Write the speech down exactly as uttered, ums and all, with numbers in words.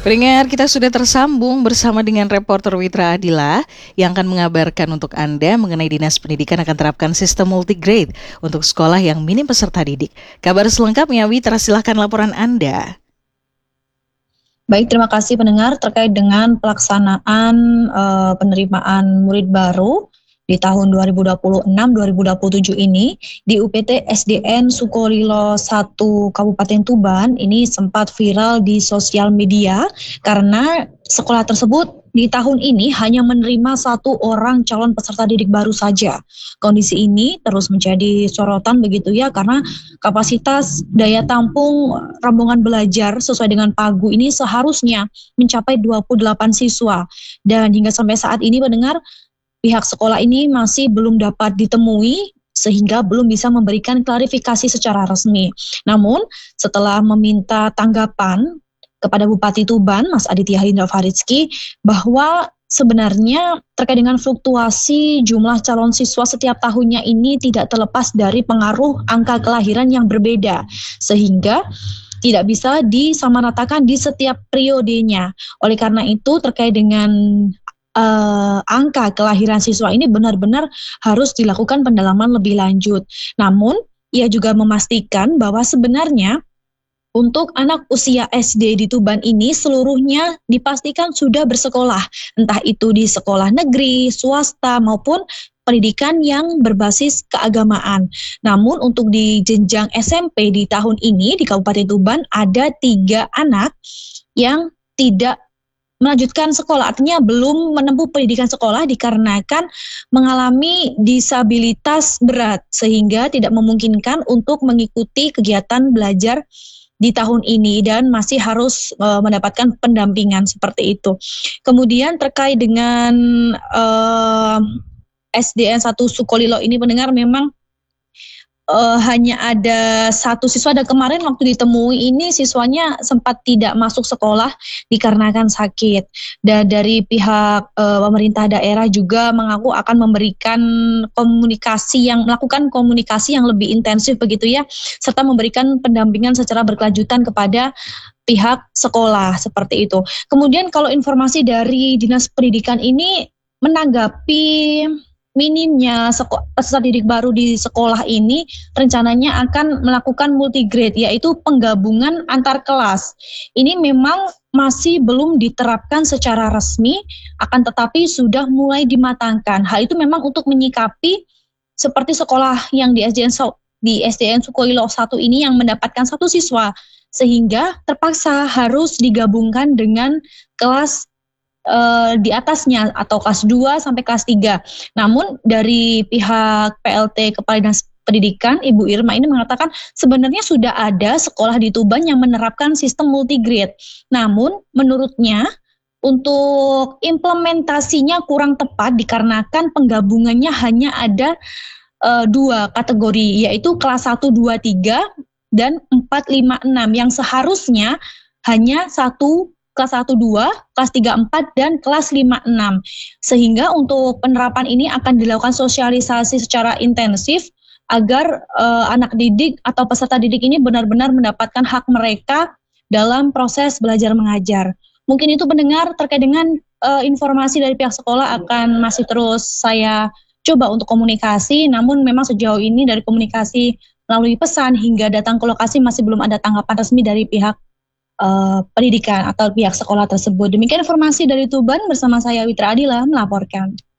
Pendengar, kita sudah tersambung bersama dengan reporter Witra Adila yang akan mengabarkan untuk Anda mengenai Dinas Pendidikan akan terapkan sistem multigrade untuk sekolah yang minim peserta didik. Kabar selengkapnya, Witra, silahkan laporan Anda. Baik, terima kasih pendengar. Terkait dengan pelaksanaan uh, penerimaan murid baru di tahun dua ribu dua puluh enam dua ribu dua puluh tujuh ini di U P T S D N Sukolilo satu Kabupaten Tuban ini sempat viral di sosial media karena sekolah tersebut di tahun ini hanya menerima satu orang calon peserta didik baru saja. Kondisi ini terus menjadi sorotan begitu ya, karena kapasitas daya tampung rombongan belajar sesuai dengan Pagu ini seharusnya mencapai dua puluh delapan siswa. Dan hingga sampai saat ini pendengar, pihak sekolah ini masih belum dapat ditemui sehingga belum bisa memberikan klarifikasi secara resmi. Namun setelah meminta tanggapan kepada Bupati Tuban, Mas Aditya Hindra Faridski, bahwa sebenarnya terkait dengan fluktuasi jumlah calon siswa setiap tahunnya ini tidak terlepas dari pengaruh angka kelahiran yang berbeda, sehingga tidak bisa disamaratakan di setiap periodenya. Oleh karena itu, terkait dengan Uh, angka kelahiran siswa ini benar-benar harus dilakukan pendalaman lebih lanjut. Namun, ia juga memastikan bahwa sebenarnya untuk anak usia S D di Tuban ini seluruhnya dipastikan sudah bersekolah, entah itu di sekolah negeri, swasta, maupun pendidikan yang berbasis keagamaan. Namun untuk di jenjang S M P di tahun ini di Kabupaten Tuban ada tiga anak yang tidak melanjutkan sekolah, artinya belum menempuh pendidikan sekolah dikarenakan mengalami disabilitas berat sehingga tidak memungkinkan untuk mengikuti kegiatan belajar di tahun ini dan masih harus uh, mendapatkan pendampingan seperti itu. Kemudian terkait dengan uh, S D N satu Sukolilo ini pendengar, memang Uh, hanya ada satu siswa, dan kemarin waktu ditemui ini siswanya sempat tidak masuk sekolah dikarenakan sakit. Dan dari pihak uh, pemerintah daerah juga mengaku akan memberikan komunikasi yang melakukan komunikasi yang lebih intensif begitu ya, serta memberikan pendampingan secara berkelanjutan kepada pihak sekolah seperti itu. Kemudian kalau informasi dari Dinas Pendidikan ini menanggapi minimnya seko- peserta didik baru di sekolah ini, rencananya akan melakukan multigrade, yaitu penggabungan antar kelas. Ini memang masih belum diterapkan secara resmi, akan tetapi sudah mulai dimatangkan. Hal itu memang untuk menyikapi seperti sekolah yang di S D N di S D N Sukolilo satu ini yang mendapatkan satu siswa, sehingga terpaksa harus digabungkan dengan kelas Uh, di atasnya atau kelas dua sampai kelas tiga. Namun dari pihak P L T Kepala Dinas Pendidikan Ibu Irma ini mengatakan sebenarnya sudah ada sekolah di Tuban yang menerapkan sistem multigrade. Namun menurutnya untuk implementasinya kurang tepat dikarenakan penggabungannya hanya ada uh, dua kategori, yaitu kelas satu, dua, tiga dan empat, lima, enam yang seharusnya hanya satu kelas satu, dua, kelas tiga, empat, dan kelas lima, enam. Sehingga untuk penerapan ini akan dilakukan sosialisasi secara intensif agar uh, anak didik atau peserta didik ini benar-benar mendapatkan hak mereka dalam proses belajar mengajar. Mungkin itu pendengar terkait dengan uh, informasi dari pihak sekolah akan masih terus saya coba untuk komunikasi, namun memang sejauh ini dari komunikasi melalui pesan hingga datang ke lokasi masih belum ada tanggapan resmi dari pihak Uh, pendidikan atau pihak sekolah tersebut. Demikian informasi dari Tuban bersama saya Witra Adila melaporkan.